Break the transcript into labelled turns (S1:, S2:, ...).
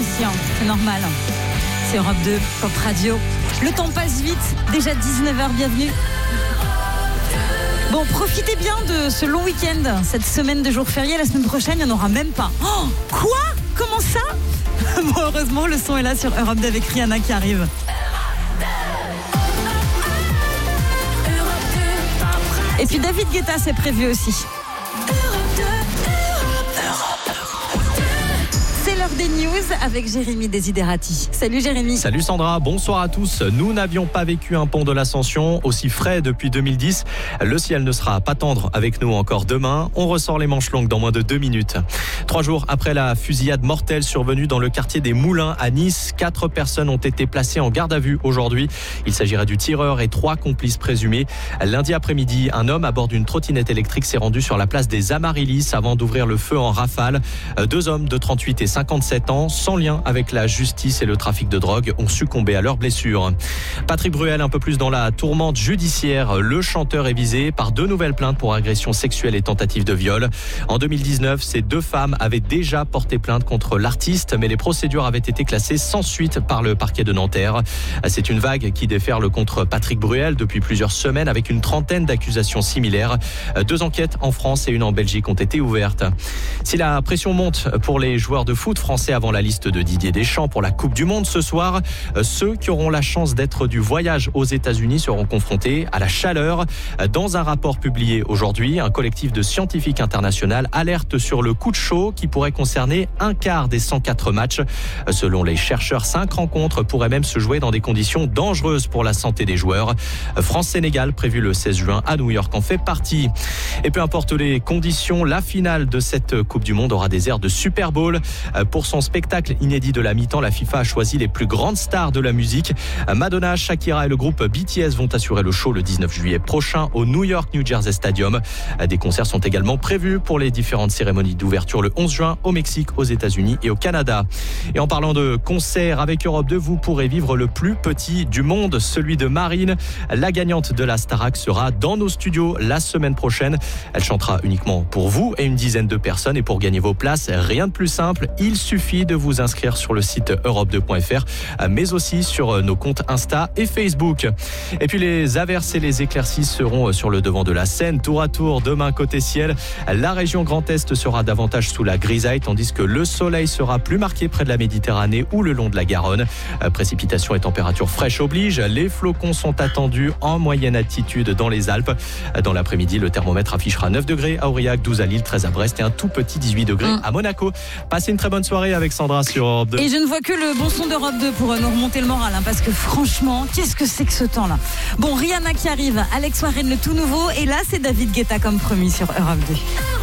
S1: ici, c'est normal. C'est Europe 2, Pop Radio. Le temps passe vite, déjà 19h, bienvenue. Bon, profitez bien de ce long week-end, cette semaine de jours fériés. La semaine prochaine, il n'y en aura même pas. Oh, quoi ? Comment ça ? Bon, heureusement, le son est là sur Europe 2 avec Rihanna qui arrive. Et puis David Guetta, c'est prévu aussi. C'est l'heure des news avec Jérémy Desiderati. Salut Jérémy.
S2: Salut Sandra, bonsoir à tous. Nous n'avions pas vécu un pont de l'Ascension aussi frais depuis 2010. Le ciel ne sera pas tendre avec nous encore demain. On ressort les manches longues dans moins de 2 minutes. 3 jours après la fusillade mortelle survenue dans le quartier des Moulins à Nice, 4 personnes ont été placées en garde à vue aujourd'hui. Il s'agirait du tireur et 3 complices présumés. Lundi après-midi, un homme à bord d'une trottinette électrique s'est rendu sur la place des Amaryllis avant d'ouvrir le feu en rafale. 2 hommes de 38 et 57 ans, sans lien avec la justice et le trafic de drogue, ont succombé à leurs blessures. Patrick Bruel, un peu plus dans la tourmente judiciaire. Le chanteur est visé par 2 nouvelles plaintes pour agression sexuelle et tentative de viol. En 2019, ces 2 femmes avaient déjà porté plainte contre l'artiste, mais les procédures avaient été classées sans suite par le parquet de Nanterre. C'est une vague qui déferle contre Patrick Bruel depuis plusieurs semaines avec une trentaine d'accusations similaires. 2 enquêtes en France et une en Belgique ont été ouvertes. Si la pression monte pour les joueurs de foot français avant la liste de Didier Deschamps pour la Coupe du Monde ce soir, ceux qui auront la chance d'être du voyage aux États-Unis seront confrontés à la chaleur. Dans un rapport publié aujourd'hui, un collectif de scientifiques internationaux alerte sur le coup de chaud qui pourrait concerner un quart des 104 matchs. Selon les chercheurs, 5 rencontres pourraient même se jouer dans des conditions dangereuses pour la santé des joueurs. France-Sénégal, prévu le 16 juin à New York, en fait partie. Et peu importe les conditions, la finale de cette Coupe du Monde aura des airs de Super Bowl. Pour son spectacle inédit de la mi-temps, la FIFA a choisi les plus grandes stars de la musique. Madonna, Shakira et le groupe BTS vont assurer le show le 19 juillet prochain au New York New Jersey Stadium. Des concerts sont également prévus pour les différentes cérémonies d'ouverture le 11 juin au Mexique, aux États-Unis et au Canada. Et en parlant de concerts avec Europe 2, vous pourrez vivre le plus petit du monde, celui de Marine. La gagnante de la Starac sera dans nos studios la semaine prochaine. Elle chantera uniquement pour vous et une dizaine de personnes. Et pour gagner vos places, rien de plus simple. Il suffit de vous inscrire sur le site europe2.fr, mais aussi sur nos comptes Insta et Facebook. Et puis les averses et les éclaircies seront sur le devant de la scène, tour à tour. Demain, côté ciel, la région Grand Est sera davantage sous la grisaille, tandis que le soleil sera plus marqué près de la Méditerranée ou le long de la Garonne. Précipitations et températures fraîches obligent. Les flocons sont attendus en moyenne altitude dans les Alpes. Dans l'après-midi, le thermomètre affichera 9 degrés à Aurillac, 12 à Lille, 13 à Brest et un tout petit 18 degrés à Monaco. Passez une très bonne soirée avec Sandra sur Europe 2.
S1: Et je ne vois que le bon son d'Europe 2 pour nous remonter le moral, parce que franchement, qu'est-ce que c'est que ce temps-là ? Bon, Rihanna qui arrive, Alex Warren le tout nouveau, et là c'est David Guetta comme promis sur Europe 2.